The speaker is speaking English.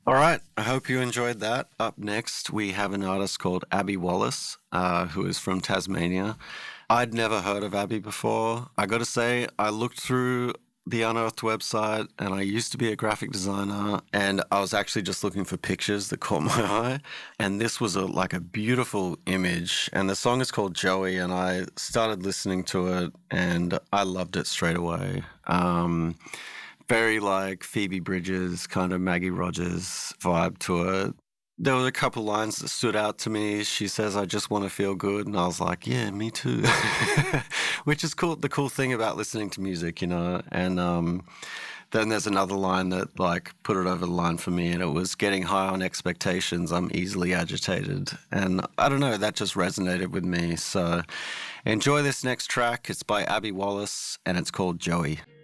All right, I hope you enjoyed that. Up next, we have an artist called Abby Wallace, who is from Tasmania. I'd never heard of Abby before. I got to say, I looked through the Unearthed website and I used to be a graphic designer and I was actually just looking for pictures that caught my eye. And this was like a beautiful image. And the song is called Joey and I started listening to it and I loved it straight away. Very like Phoebe Bridgers, kind of Maggie Rogers vibe to it. There were a couple lines that stood out to me. She says, "I just want to feel good." And I was like, yeah, me too. Which is cool. The cool thing about listening to music, you know. And then there's another line that like put it over the line for me. And it was getting high on expectations. I'm easily agitated. And I don't know, that just resonated with me. So enjoy this next track. It's by Abby Wallace and it's called Joey.